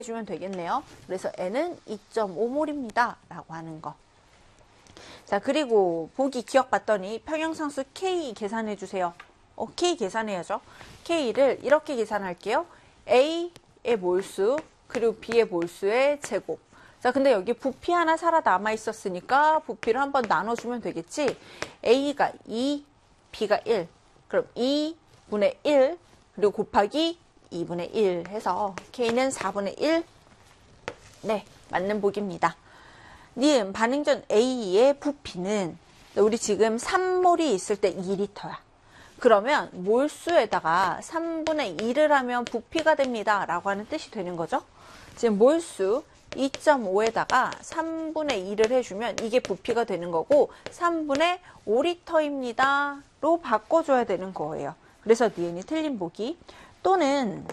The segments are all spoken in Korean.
해주면 되겠네요. 그래서 N은 2.5몰입니다. 라고 하는 거. 자, 그리고 보기 기억봤더니 평형상수 K 계산해 주세요. K 계산해야죠. K를 이렇게 계산할게요. A의 몰수 그리고 B의 몰수의 제곱. 자, 근데 여기 부피 하나 살아남아 있었으니까 부피를 한번 나눠주면 되겠지. A가 2, B가 1. 그럼 2분의 1 그리고 곱하기 2분의 1 해서 K는 4분의 1. 네, 맞는 보기입니다. 니은 반응 전 A의 부피는 우리 지금 3몰이 있을 때 2리터야. 그러면 몰수에다가 3분의 1을 하면 부피가 됩니다. 라고 하는 뜻이 되는 거죠. 지금 몰수 2.5에다가 3분의 1을 해주면 이게 부피가 되는 거고 3분의 5리터입니다. 로 바꿔줘야 되는 거예요. 그래서 니은이 틀린 보기. 또는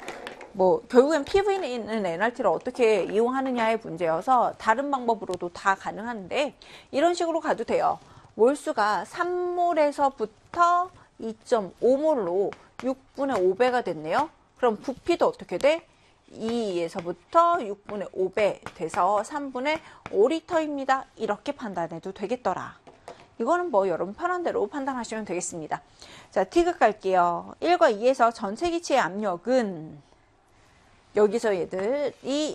결국엔 PV는 있는 NRT를 어떻게 이용하느냐의 문제여서 다른 방법으로도 다 가능한데 이런 식으로 가도 돼요. 몰수가 3몰에서부터 2.5몰로 6분의 5배가 됐네요. 그럼 부피도 어떻게 돼? 2에서부터 6분의 5배 돼서 3분의 5리터입니다. 이렇게 판단해도 되겠더라. 이거는 여러분 편한 대로 판단하시면 되겠습니다. 자, 티귿 갈게요. 1과 2에서 전체 기체의 압력은 여기서 얘들아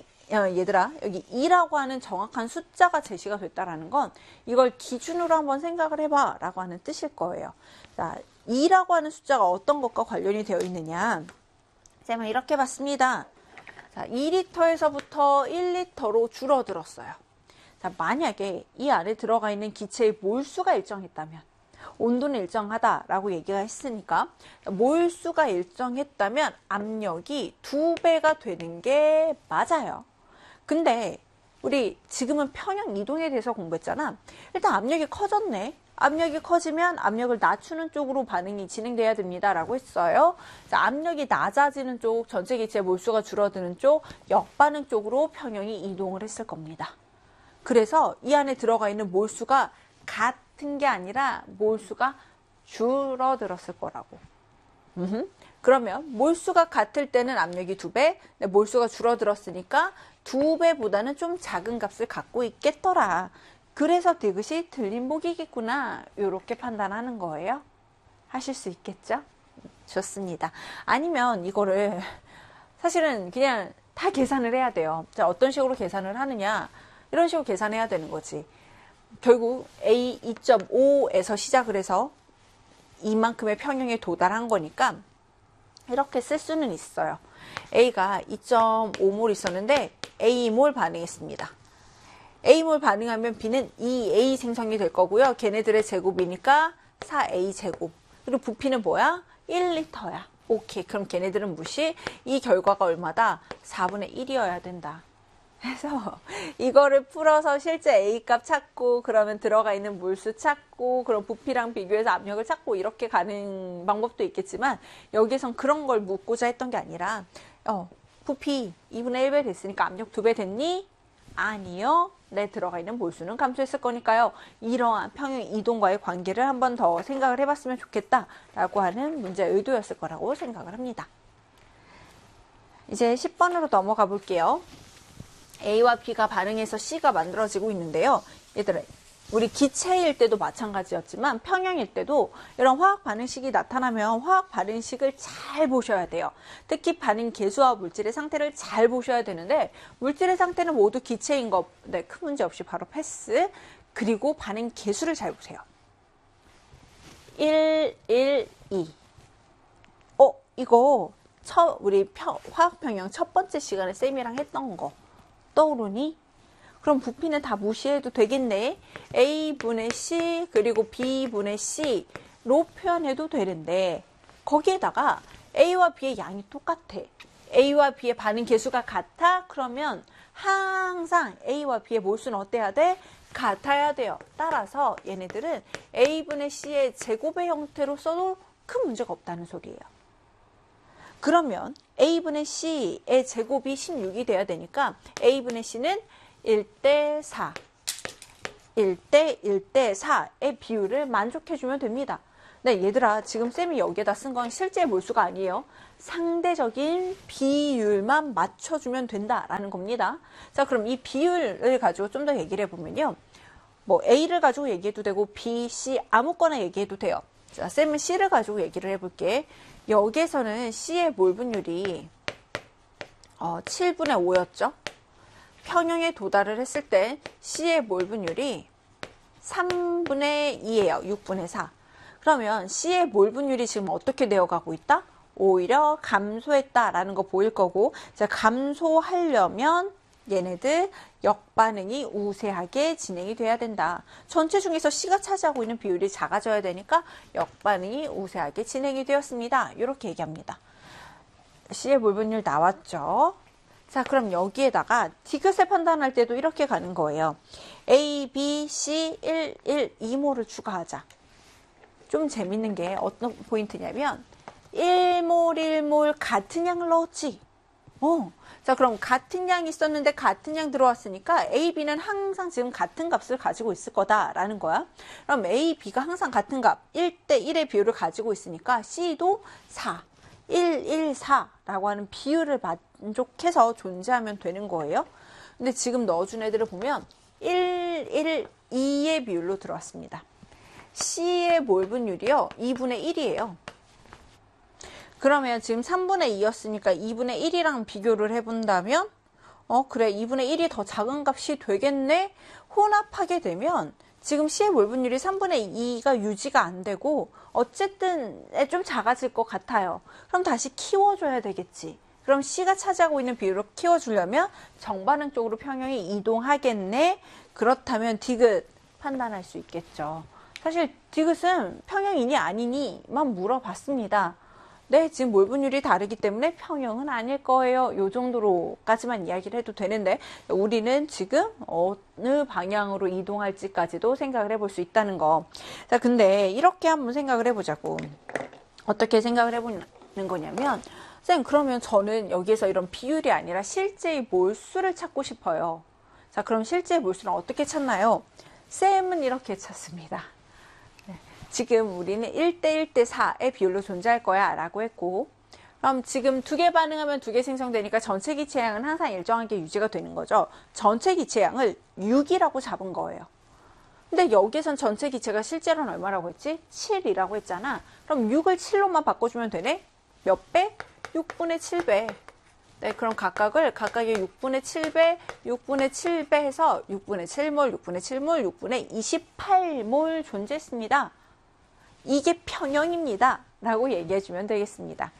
여기 2라고 하는 정확한 숫자가 제시가 됐다라는 건 이걸 기준으로 한번 생각을 해봐 라고 하는 뜻일 거예요. 자, 2라고 하는 숫자가 어떤 것과 관련이 되어 있느냐. 쌤은 이렇게 봤습니다. 자, 2리터에서부터 1리터로 줄어들었어요. 자, 만약에 이 안에 들어가 있는 기체의 몰수가 일정했다면 온도는 일정하다라고 얘기가 했으니까 몰수가 일정했다면 압력이 2배가 되는 게 맞아요. 근데 우리 지금은 평형 이동에 대해서 공부했잖아. 일단 압력이 커졌네. 압력이 커지면 압력을 낮추는 쪽으로 반응이 진행돼야 됩니다. 라고 했어요. 자, 압력이 낮아지는 쪽, 전체 기체의 몰수가 줄어드는 쪽, 역반응 쪽으로 평형이 이동을 했을 겁니다. 그래서 이 안에 들어가 있는 몰수가 같은 게 아니라 몰수가 줄어들었을 거라고. 그러면 몰수가 같을 때는 압력이 2배, 몰수가 줄어들었으니까 2배보다는 좀 작은 값을 갖고 있겠더라. 그래서 디귿이 틀린 보기겠구나. 이렇게 판단하는 거예요. 하실 수 있겠죠? 좋습니다. 아니면 이거를 사실은 그냥 다 계산을 해야 돼요. 자, 어떤 식으로 계산을 하느냐. 이런 식으로 계산해야 되는 거지. 결국 A 2.5에서 시작을 해서 이만큼의 평형에 도달한 거니까 이렇게 쓸 수는 있어요. A가 2.5몰 있었는데 A몰 반응했습니다. A몰 반응하면 B는 2A 생성이 될 거고요. 걔네들의 제곱이니까 4A 제곱. 그리고 부피는 뭐야? 1리터야. 오케이. 그럼 걔네들은 무시. 이 결과가 얼마다? 4분의 1이어야 된다. 그래서 이거를 풀어서 실제 A 값 찾고 그러면 들어가 있는 몰수 찾고 그럼 부피랑 비교해서 압력을 찾고 이렇게 가는 방법도 있겠지만 여기선 그런 걸 묻고자 했던 게 아니라 부피 2분의 1배 됐으니까 압력 2배 됐니? 아니요. 내 들어가 있는 몰수는 감소했을 거니까요. 이러한 평형 이동과의 관계를 한 번 더 생각을 해봤으면 좋겠다라고 하는 문제의 의도였을 거라고 생각을 합니다. 이제 10번으로 넘어가 볼게요. A와 B가 반응해서 C가 만들어지고 있는데요. 얘들아, 우리 기체일 때도 마찬가지였지만 평형일 때도 이런 화학 반응식이 나타나면 화학 반응식을 잘 보셔야 돼요. 특히 반응 계수와 물질의 상태를 잘 보셔야 되는데 물질의 상태는 모두 기체인 거 큰 문제 없이 바로 패스. 그리고 반응 계수를 잘 보세요. 1, 1, 2. 이거 우리 화학 평형 첫 번째 시간에 쌤이랑 했던 거 떠오르니? 그럼 부피는 다 무시해도 되겠네. A분의 C 그리고 B분의 C로 표현해도 되는데 거기에다가 A와 B의 양이 똑같아. A와 B의 반응 계수가 같아? 그러면 항상 A와 B의 몰수는 어때야 돼? 같아야 돼요. 따라서 얘네들은 A분의 C의 제곱의 형태로 써도 큰 문제가 없다는 소리예요. 그러면 A분의 C의 제곱이 16이 돼야 되니까 A분의 C는 1대 4, 1대 1대 4의 비율을 만족해주면 됩니다. 네, 얘들아, 지금 쌤이 여기에다 쓴 건 실제 몰수가 아니에요. 상대적인 비율만 맞춰주면 된다라는 겁니다. 자, 그럼 이 비율을 가지고 좀 더 얘기를 해보면요. 뭐 A를 가지고 얘기해도 되고 B, C 아무거나 얘기해도 돼요. 자, 쌤은 C를 가지고 얘기를 해볼게. 여기에서는 C의 몰 분율이 7분의 5였죠. 평형에 도달을 했을 때 C의 몰 분율이 3분의 2예요. 6분의 4. 그러면 C의 몰 분율이 지금 어떻게 되어가고 있다? 오히려 감소했다라는 거 보일 거고, 자, 감소하려면 얘네들 역반응이 우세하게 진행이 돼야 된다. 전체 중에서 C가 차지하고 있는 비율이 작아져야 되니까 역반응이 우세하게 진행이 되었습니다. 이렇게 얘기합니다. C의 몰 분율 나왔죠? 자, 그럼 여기에다가 디귿을 판단할 때도 이렇게 가는 거예요. A, B, C, 1, 1, 2몰을 추가하자. 좀 재밌는 게 어떤 포인트냐면 1몰, 1몰 같은 양을 넣었지. 자, 그럼 같은 양이 있었는데 같은 양 들어왔으니까 A, B는 항상 지금 같은 값을 가지고 있을 거다라는 거야. 그럼 A, B가 항상 같은 값 1대 1의 비율을 가지고 있으니까 C도 4, 1, 1, 4라고 하는 비율을 만족해서 존재하면 되는 거예요. 근데 지금 넣어준 애들을 보면 1, 1, 2의 비율로 들어왔습니다. C의 몰 분율이요. 2분의 1이에요. 그러면 지금 3분의 2였으니까 2분의 1이랑 비교를 해본다면 그래 2분의 1이 더 작은 값이 되겠네. 혼합하게 되면 지금 C의 몰 분율이 3분의 2가 유지가 안 되고 어쨌든 좀 작아질 것 같아요. 그럼 다시 키워줘야 되겠지. 그럼 C가 차지하고 있는 비율을 키워주려면 정반응 쪽으로 평형이 이동하겠네. 그렇다면 디귿 판단할 수 있겠죠. 사실 디귿은 평형이니 아니니만 물어봤습니다. 네, 지금 몰 분율이 다르기 때문에 평형은 아닐 거예요. 요 정도로까지만 이야기를 해도 되는데 우리는 지금 어느 방향으로 이동할지까지도 생각을 해볼 수 있다는 거. 자, 근데 이렇게 한번 생각을 해보자고. 어떻게 생각을 해보는 거냐면 쌤, 그러면 저는 여기에서 이런 비율이 아니라 실제의 몰수를 찾고 싶어요. 자, 그럼 실제의 몰수는 어떻게 찾나요? 쌤은 이렇게 찾습니다. 지금 우리는 1대 1대 4의 비율로 존재할 거야 라고 했고, 그럼 지금 두 개 반응하면 두 개 생성되니까 전체 기체량은 항상 일정하게 유지가 되는 거죠. 전체 기체량을 6이라고 잡은 거예요. 근데 여기선 전체 기체가 실제로는 얼마라고 했지? 7이라고 했잖아. 그럼 6을 7로만 바꿔주면 되네? 몇 배? 6분의 7배. 네, 그럼 각각의 6분의 7배, 6분의 7배 해서 6분의 7몰, 6분의 7몰, 6분의 28몰 존재했습니다. 이게 평형입니다. 라고 얘기해주면 되겠습니다.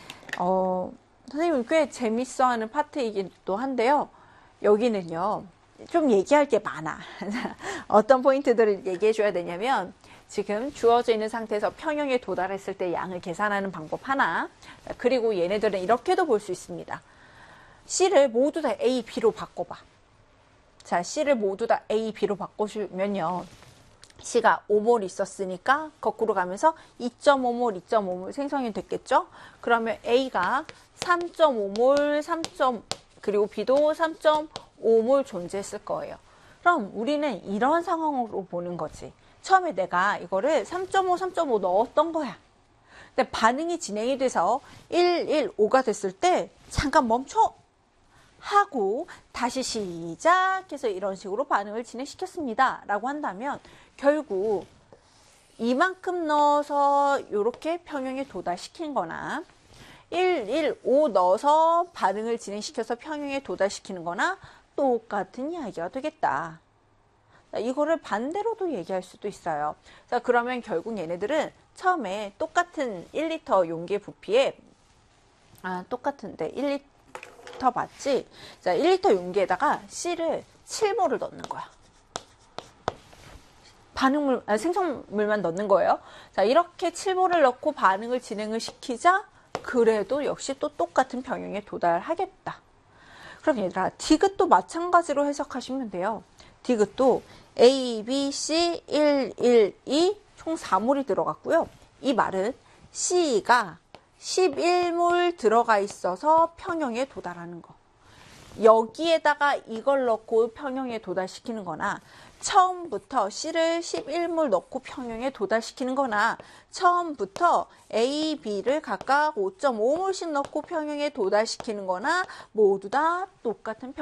선생님은 꽤 재밌어하는 파트이기도 한데요. 여기는요, 좀 얘기할 게 많아. 어떤 포인트들을 얘기해줘야 되냐면, 지금 주어져 있는 상태에서 평형에 도달했을 때 양을 계산하는 방법 하나, 그리고 얘네들은 이렇게도 볼 수 있습니다. C를 모두 다 A, B로 바꿔봐. 자, C를 모두 다 A, B로 바꿔주면요. C가 5몰 있었으니까 거꾸로 가면서 2.5몰, 2.5몰 생성이 됐겠죠? 그러면 A가 3.5몰, 그리고 B도 3.5몰 존재했을 거예요. 그럼 우리는 이런 상황으로 보는 거지. 처음에 내가 이거를 3.5, 3.5 넣었던 거야. 근데 반응이 진행이 돼서 1, 1, 5가 됐을 때 잠깐 멈춰! 하고 다시 시작해서 이런 식으로 반응을 진행시켰습니다. 라고 한다면 결국 이만큼 넣어서 이렇게 평형에 도달시킨 거나 1, 1, 5 넣어서 반응을 진행시켜서 평형에 도달시키는 거나 똑같은 이야기가 되겠다. 이거를 반대로도 얘기할 수도 있어요. 자, 그러면 결국 얘네들은 처음에 똑같은 1리터 용기의 부피에 똑같은데 1리터 맞지? 자, 1리터 용기에다가 C를 7몰을 넣는 거야. 생성물만 넣는 거예요. 자, 이렇게 7몰을 넣고 반응을 진행을 시키자 그래도 역시 또 똑같은 평형에 도달하겠다. 그럼 얘들아, 디귿도 마찬가지로 해석하시면 돼요. 디귿도 A, B, C, 1, 1, 2 총 4몰이 들어갔고요. 이 말은 C가 11몰 들어가 있어서 평형에 도달하는 거. 여기에다가 이걸 넣고 평형에 도달시키는 거나 처음부터 C를 11몰 넣고 평형에 도달시키는 거나 처음부터 A, B를 각각 5.5몰씩 넣고 평형에 도달시키는 거나 모두 다 똑같은